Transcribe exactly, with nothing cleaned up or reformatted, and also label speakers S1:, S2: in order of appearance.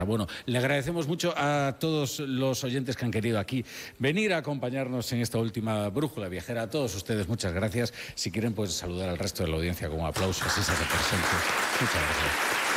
S1: Bueno, le agradecemos mucho a todos los oyentes que han querido aquí venir a acompañarnos en esta última brújula viajera. A todos ustedes, muchas gracias. Si quieren, pues saludar al resto de la audiencia con un aplauso, así se hace presente. Muchas gracias.